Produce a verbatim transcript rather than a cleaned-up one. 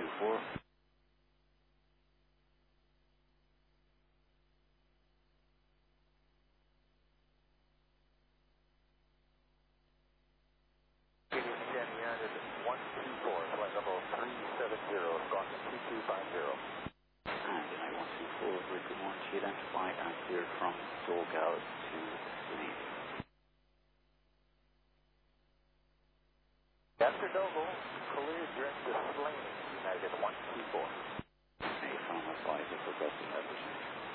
two four. one two four, flight level three seven zero, Squawk two two five zero. And United one two four, very good morning to you, identified and cleared from Dogal to Leeds. After Dogal, cleared direct to Slaney, United one two four. A from advisor progressive message.